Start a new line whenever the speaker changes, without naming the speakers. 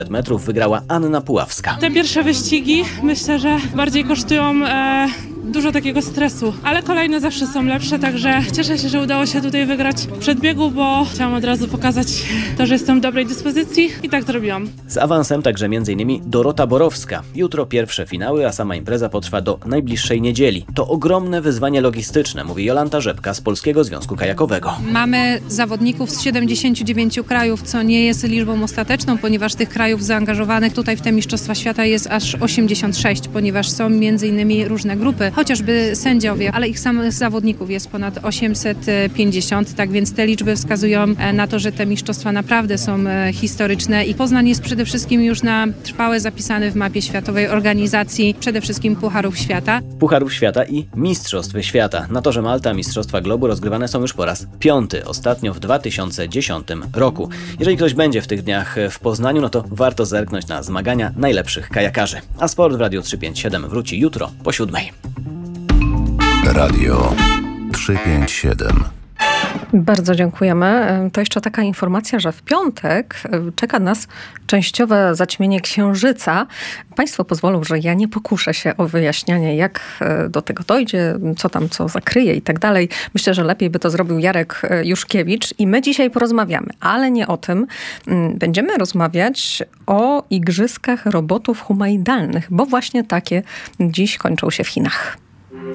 metrów wygrała Anna Puławska.
Te pierwsze wyścigi myślę, że bardziej kosztują dużo takiego stresu, ale kolejne zawsze są lepsze, także cieszę się, że udało się tutaj wygrać w przedbiegu, bo chciałam od razu pokazać to, że jestem w dobrej dyspozycji i tak to robiłam.
Z awansem także m.in. Dorota Borowska. Jutro pierwsze finały, a sama impreza potrwa do najbliższej niedzieli. To ogromne wyzwanie logistyczne, mówi Jolanta Rzepka z Polskiego Związku Kajakowego.
Mamy zawodników z 79 krajów, co nie jest liczbą ostateczną, ponieważ tych krajów zaangażowanych tutaj w te Mistrzostwa Świata jest aż 86, ponieważ są m.in. różne grupy, chociażby sędziowie, ale ich samych zawodników jest ponad 850, tak więc te liczby wskazują na to, że te mistrzostwa naprawdę są historyczne i Poznań jest przede wszystkim już na trwałe zapisany w mapie światowej organizacji przede wszystkim Pucharów Świata.
Pucharów Świata i Mistrzostw Świata. Na torze Malta Mistrzostwa Globu rozgrywane są już po raz 5. Ostatnio w 2010 roku. Jeżeli ktoś będzie w tych dniach w Poznaniu, no to warto zerknąć na zmagania najlepszych kajakarzy. A Sport w Radiu 357 wróci jutro po 7.
Radio 357.
Bardzo dziękujemy. To jeszcze taka informacja, że w piątek czeka nas częściowe zaćmienie księżyca. Państwo pozwolą, że ja nie pokuszę się o wyjaśnianie, jak do tego dojdzie, co tam co zakryje i tak dalej. Myślę, że lepiej by to zrobił Jarek Juszkiewicz i my dzisiaj porozmawiamy, ale nie o tym. Będziemy rozmawiać o igrzyskach robotów humanoidalnych, bo właśnie takie dziś kończą się w Chinach.